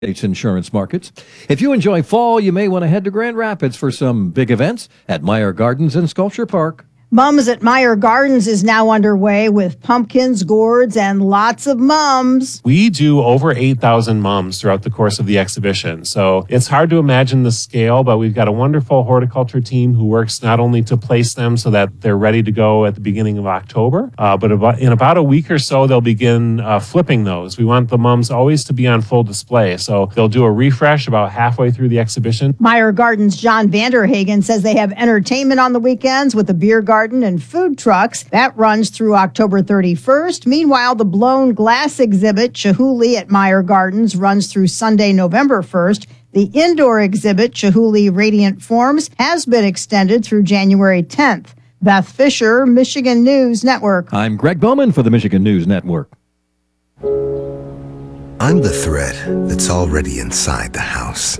States insurance markets. If you enjoy fall, you may want to head to Grand Rapids for some big events at Meyer Gardens and Sculpture Park. Mums at Meyer Gardens is now underway with pumpkins, gourds, and lots of mums. We do over 8,000 mums throughout the course of the exhibition. So it's hard to imagine the scale, but we've got a wonderful horticulture team who works not only to place them so that they're ready to go at the beginning of October, but in about a week or so, they'll begin flipping those. We want the mums always to be on full display. So they'll do a refresh about halfway through the exhibition. Meyer Gardens' John Vanderhagen says they have entertainment on the weekends with a beer garden and food trucks. That runs through October 31st. Meanwhile, the blown glass exhibit, Chihuly at Meyer Gardens, runs through Sunday, November 1st. The indoor exhibit, Chihuly Radiant Forms, has been extended through January 10th. Beth Fisher, Michigan News Network. I'm Greg Bowman for the Michigan News Network. I'm the thread that's already inside the house.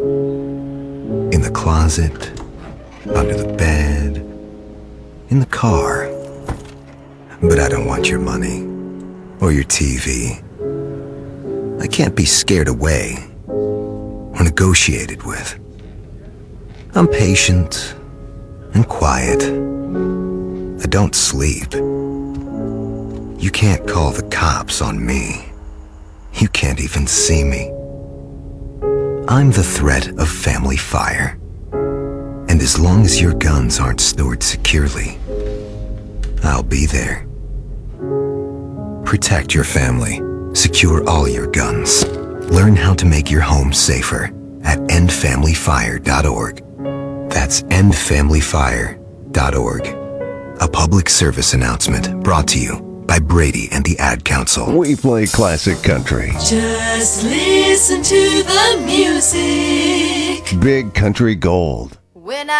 In the closet, under the bed, in the car. But I don't want your money or your TV. I can't be scared away or negotiated with. I'm patient and quiet. I don't sleep. You can't call the cops on me. You can't even see me. I'm the threat of family fire. And as long as your guns aren't stored securely, I'll be there. Protect your family. Secure all your guns. Learn how to make your home safer at endfamilyfire.org. That's endfamilyfire.org. A public service announcement brought to you by Brady and the Ad Council. We play classic country. Just listen to the music. Big Country Gold. When